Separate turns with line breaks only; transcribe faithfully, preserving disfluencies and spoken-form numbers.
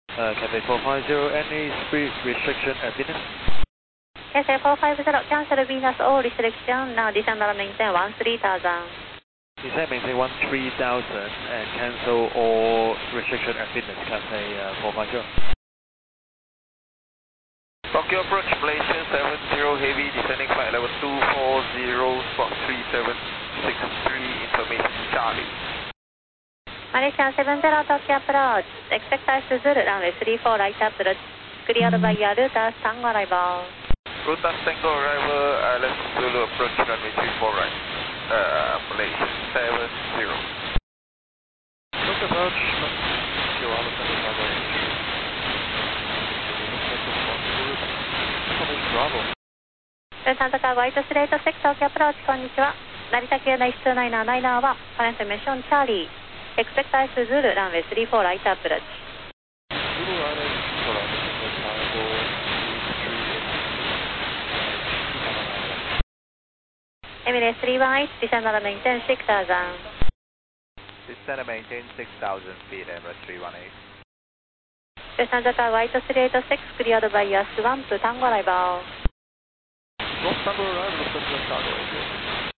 Uh, Cathay four five zero, any speed restriction at Venus?
Cathay four five zero, cancel Venus all restriction, now descend and maintain one three thousand.
Descend maintain one three thousand and cancel all restriction at Venus, Cathay uh, four five zero.
Tokyo approach, Malaysia seven zero heavy, descending flight level two four zero, spot three seven six three, information Charlie.
Malaysia seven zero Tokyo approach, expect ice to Zulu, runway three four right approach, cleared by Yaruta Tango arrival.
Ruta Tango arrival, Alice Zulu approach, runway three four right, uh, Malaysia seven zero.
Tokyo approach, Sierra Alpha Tango Bravo.
ルータンザカーゴエイトスレートセクト東京アプローチ、こんにちは。成田系内質ナイナーナイナーは、カレントメッションチャーリー、エクセクタイスズール、ランウェイスリーフォーライトアプローチ。エミレーススリーワンエイト、ディセンダーメインテンシックスタウザン。
Descend and maintain six thousand feet, Emirates three one eight.
ルータンザカーゴエイトスレートシックス、クリアドバイヤースワンプ、タンゴライバー。
North Tango arrival, Los Angeles Cargo.